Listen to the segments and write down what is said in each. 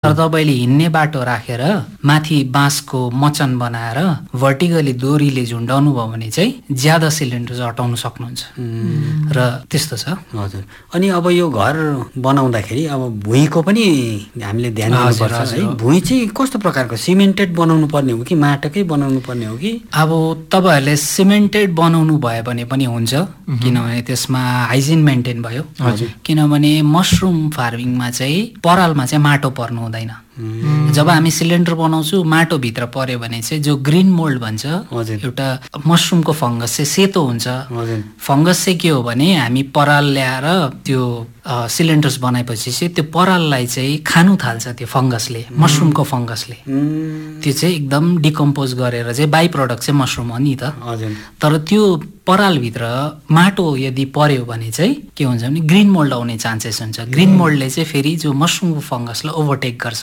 तर तपाईँले हिँड्ने बाटो राखेर माथि बाँसको मचन बनाएर भर्टिकली दोरीले झुन्डाउनु भयो भने चाहिँ ज्यादा सिलिन्डर हटाउन सक्नुहुन्छ र त्यस्तो छ। हजुर। अनि अब यो घर बनाउँदाखेरि अब भुइँको पनि हामीले ध्यान दिनुपर्छ है। भुइँ चाहिँ कस्तो प्रकारको सिमेन्टेड बनाउनु पर्ने हो कि माटोकै बनाउनु पर्ने हो कि? अब तपाईँहरूले सिमेन्टेड बनाउनु भयो भने पनि हुन्छ, किनभने त्यसमा हाइजिन मेन्टेन भयो। किनभने मसरुम फार्मिङमा चाहिँ परालमा चाहिँ माटो पर्नु हुँदैन। जब हामी सिलिन्डर बनाउँछौँ माटो भित्र पर्यो भने चाहिँ जो ग्रिन मोल्ड भन्छ, एउटा मसरुमको फङ्गस चाहिँ सेतो हुन्छ। फङ्गस चाहिँ के हो भने हामी पराल ल्याएर त्यो सिलिन्डर्स बनाएपछि चाहिँ त्यो पराललाई चाहिँ खानु थाल्छ त्यो फङ्गसले, मसरुमको फङ्गसले। त्यो चाहिँ एकदम डिकम्पोज गरेर चाहिँ बाई प्रडक्ट चाहिँ मसरुम हो नि त। तर त्यो परालभित्र माटो यदि पर्यो भने चाहिँ के हुन्छ भने ग्रिन मोल्ड आउने चान्सेस हुन्छ। ग्रिन मोल्डले चाहिँ फेरि जो मसरुमको फङ्गसलाई ओभरटेक गर्छ,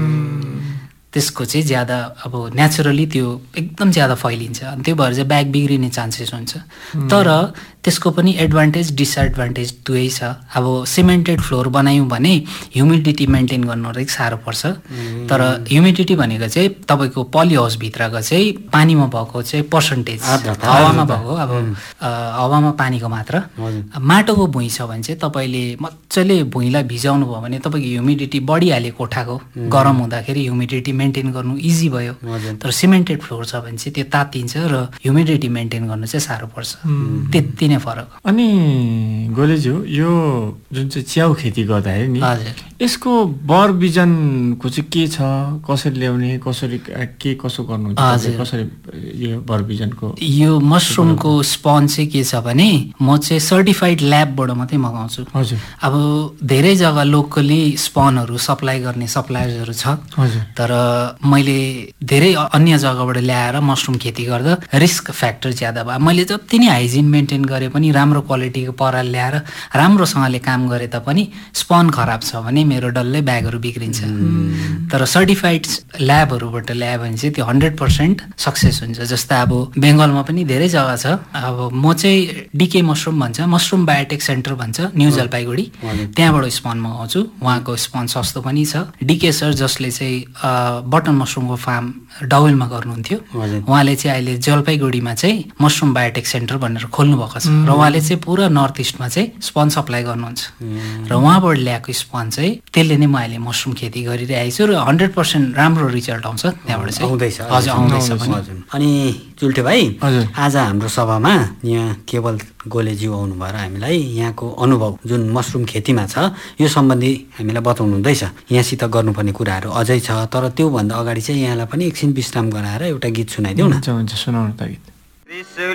त्यसको चाहिँ ज्यादा अब नेचुरली त्यो एकदम ज्यादा फैलिन्छ। अनि त्यो भएर चाहिँ ब्याग बिग्रिने चान्सेस हुन्छ। तर त्यसको पनि एडभान्टेज डिसएडभान्टेज दुवै छ। अब सिमेन्टेड फ्लोर बनायौँ भने ह्युमिडिटी मेन्टेन गर्नु अलिक साह्रो पर्छ। तर ह्युमिडिटी भनेको चाहिँ तपाईँको पली हाउसभित्रको चाहिँ पानीमा भएको चाहिँ पर्सेन्टेज, हावामा भएको, अब हावामा पानीको मात्रा। माटोको भुइँ छ भने चाहिँ तपाईँले मजाले भुइँलाई भिजाउनु भयो भने तपाईँको ह्युमिडिटी बढिहाल्यो, कोठाको गरम हुँदाखेरि ह्युमिडिटी मेन्टेन गर्नु इजी भयो। तर सिमेन्टेड फ्लोर छ भने चाहिँ त्यो तातिन्छ र ह्युमिडिटी मेन्टेन गर्नु चाहिँ साह्रो पर्छ। त्यति नै फरक। अनि गोलेज्यू, यो जुन चाहिँ च्याउ खेती गर्दाखेरि नि यसको बर बिजनको चाहिँ के छ, कसरी ल्याउने, कसरी के कसो गर्नुहुन्छ, कसरी यो बर बिजनको? यो मसरुमको स्पन चाहिँ के छ भने म चाहिँ सर्टिफाइड ल्याबबाट मात्रै मगाउँछु। अब धेरै जग्गा लोकली स्पनहरू सप्लाई गर्ने सप्लायर्सहरू छ, तर मैले धेरै अन्य जग्गाबाट ल्याएर मसरुम खेती गर्दा रिस्क फ्याक्टर ज्यादा भयो। मैले जति नै हाइजिन मेन्टेन गरे पनि, राम्रो क्वालिटीको पराल ल्याएर राम्रोसँगले काम गरे तापनि स्पन खराब छ भने मेरो डल्लै ब्यागहरू बिग्रिन्छ। तर सर्टिफाइड ल्याबहरूबाट ल्यायो भने चाहिँ त्यो 100% सक्सेस हुन्छ। जस्तै अब बेङ्गलमा पनि धेरै जग्गा छ। अब म चाहिँ डिके मसरुम भन्छ, मसरुम बायोटेक सेन्टर भन्छ, न्यू जलपाइगुडी, त्यहाँबाट स्पन मगाउँछु। उहाँको स्पन सस्तो पनि छ। डिके सर जसले चाहिँ बटन मसरुमको फार्म डाउलमा गर्नुहुन्थ्यो, उहाँले चाहिँ अहिले जलपाइगुडीमा चाहिँ मसरुम बायोटेक सेन्टर भनेर खोल्नु भएको छ। र उहाँले चाहिँ पुरा नर्थ इस्टमा चाहिँ स्पन सप्लाई गर्नुहुन्छ। र उहाँबाट ल्याएको स्पन चाहिँ त्यसले नै म अहिले मसरुम खेती गरिरहेको छु र 100% राम्रो रिजल्ट आउँछ त्यहाँबाट चाहिँ। हजुर, आउँदैछ पनि। अनि चुल्ठे भाइ, आज हाम्रो सभामा यहाँ केवल गोलेज्यू आउनु भएर हामीलाई यहाँको अनुभव जुन मसरुम खेतीमा छ यो सम्बन्धी हामीलाई बताउनु हुँदैछ। यहाँसित गर्नुपर्ने कुराहरू अझै छ, तर त्योभन्दा अगाडि चाहिँ यहाँलाई पनि एकछिन विश्राम गराएर एउटा गीत सुनाइदेऊ न। हुन्छ, सुनाउनु त गीत।